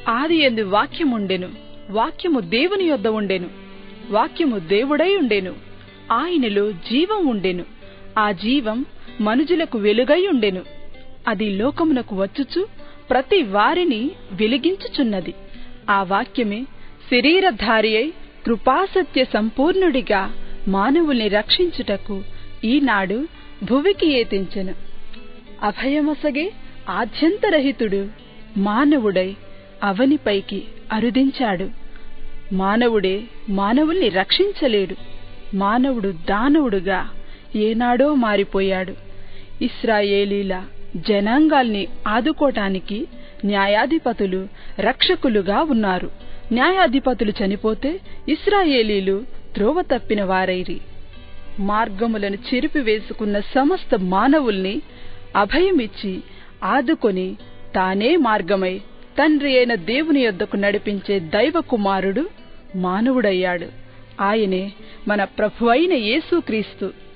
ఆదియందు వాక్యముండెను, వాక్యము దేవుని యొద్ద ఉండెను, వాక్యము దేవుడై ఉండెను. ఆయనలో జీవం ఉండెను, ఆ జీవం మనుజులకు వెలుగై ఉండెను. అది లోకమునకు వచ్చుచు ప్రతి వారిని వెలిగించుచున్నది. ఆ వాక్యమే శరీరధారి అయి కృపాసత్య సంపూర్ణుడిగా మానవుల్ని రక్షించుటకు ఈనాడు భువికి ఏతించెను. అభయమసగే ఆద్యంతరహితుడు మానవుడై అవనిపైకి అరుదించాడు. మానవుడే మానవుల్ని రక్షించలేడు. మానవుడు దానవుడుగా ఏనాడో మారిపోయాడు. ఇశ్రాయేలీల జనాంగాల్ని ఆదుకోటానికి న్యాయాధిపతులు రక్షకులుగా ఉన్నారు. న్యాయాధిపతులు చనిపోతే ఇశ్రాయేలీలు త్రోవ తప్పిన వారైరి. మార్గములను చెరిపివేసుకున్న సమస్త మానవుల్ని అభయమిచ్చి ఆదుకొని తానే మార్గమై తండ్రి అయిన దేవుని యొద్దకు నడిపించే దైవ కుమారుడు మానవుడయ్యాడు. ఆయనే మన ప్రభువైన యేసుక్రీస్తు.